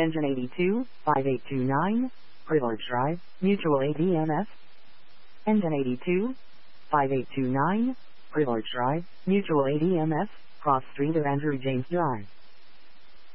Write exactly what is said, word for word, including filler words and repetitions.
Engine eighty-two, five eight two nine, Privilege Drive, Mutual A D M S. Engine eighty-two, five eight two nine, Privilege Drive, Mutual A D M S, Cross Street or Andrew James Drive.